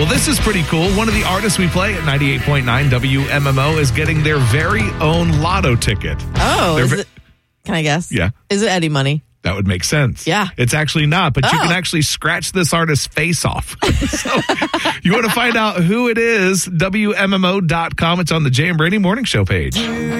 Well, this is pretty cool. One of the artists we play at 98.9 WMMO is getting their very own lotto ticket. Oh, can I guess? Yeah. Is it Eddie Money? That would make sense. Yeah. It's actually not, but you can actually scratch this artist's face off. So you want to find out who it is, WMMO.com. It's on the Jay and Brady Morning Show page.